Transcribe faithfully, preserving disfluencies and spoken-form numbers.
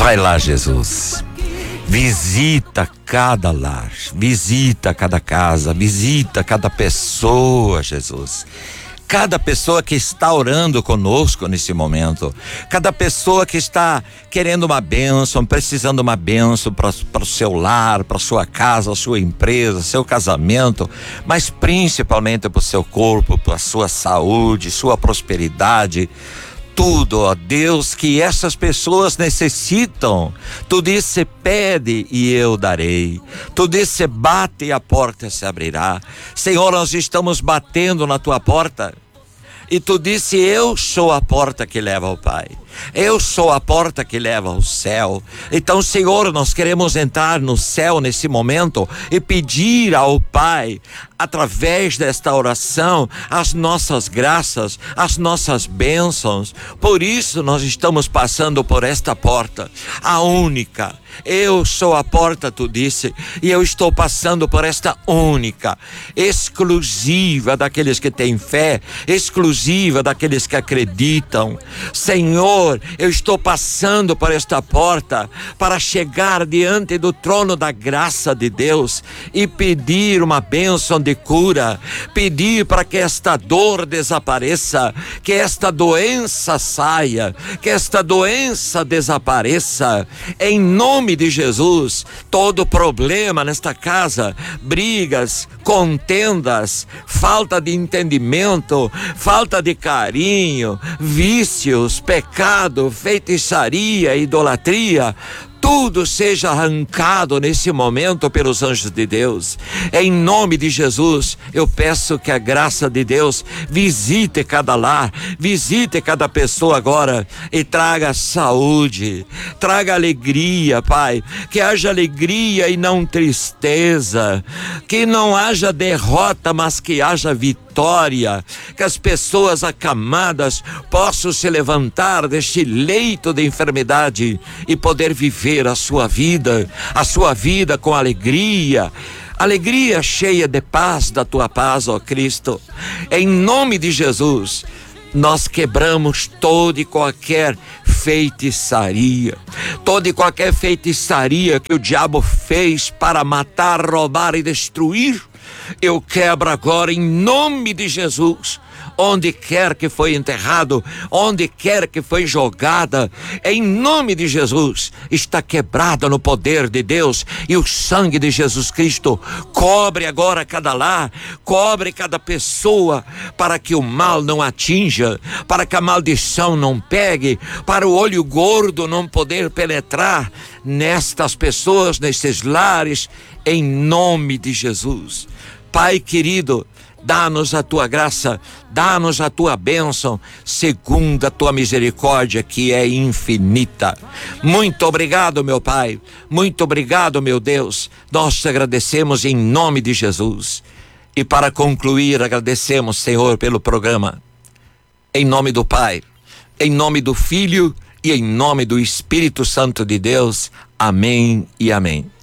Vai lá, Jesus. Visita cada lar, visita cada casa, visita cada pessoa, Jesus. Cada pessoa que está orando conosco nesse momento, cada pessoa que está querendo uma bênção, precisando de uma bênção para o seu lar, para sua casa, sua empresa, seu casamento, mas principalmente para o seu corpo, para a sua saúde, sua prosperidade. Tudo, ó Deus, que essas pessoas necessitam. Tu disse: pede e eu darei. Tu disse: bate e a porta se abrirá. Senhor, nós estamos batendo na tua porta. E tu disse: eu sou a porta que leva ao Pai. Eu sou a porta que leva ao céu. Então, Senhor, nós queremos entrar no céu nesse momento e pedir ao Pai, através desta oração, as nossas graças, as nossas bênçãos. Por isso nós estamos passando por esta porta, a única. Eu sou a porta, tu disse, e eu estou passando por esta única, exclusiva daqueles que têm fé, exclusiva daqueles que acreditam. Senhor, eu estou passando por esta porta para chegar diante do trono da graça de Deus e pedir uma bênção de cura, pedir para que esta dor desapareça, que esta doença saia, que esta doença desapareça, em nome de Jesus. Todo problema nesta casa, brigas, contendas, falta de entendimento, falta de carinho, vícios, pecado, feitiçaria, idolatria, tudo seja arrancado nesse momento pelos anjos de Deus. Em nome de Jesus, eu peço que a graça de Deus visite cada lar, visite cada pessoa agora e traga saúde, traga alegria, Pai, que haja alegria e não tristeza, que não haja derrota, mas que haja vitória, que as pessoas acamadas possam se levantar deste leito de enfermidade e poder viver a sua vida, a sua vida com alegria, alegria cheia de paz, da tua paz, ó Cristo. Em nome de Jesus, nós quebramos toda e qualquer feitiçaria, toda e qualquer feitiçaria que o diabo fez para matar, roubar e destruir. Eu quebro agora em nome de Jesus. Onde quer que foi enterrado, onde quer que foi jogada, em nome de Jesus, está quebrada no poder de Deus, e o sangue de Jesus Cristo cobre agora cada lar, cobre cada pessoa, para que o mal não atinja, para que a maldição não pegue, para o olho gordo não poder penetrar nestas pessoas, nesses lares, em nome de Jesus. Pai querido, dá-nos a tua graça, dá-nos a tua bênção, segundo a tua misericórdia, que é infinita. Muito obrigado, meu Pai, muito obrigado, meu Deus. Nós te agradecemos em nome de Jesus. E para concluir, agradecemos, Senhor, pelo programa. Em nome do Pai, em nome do Filho e em nome do Espírito Santo de Deus. Amém e amém.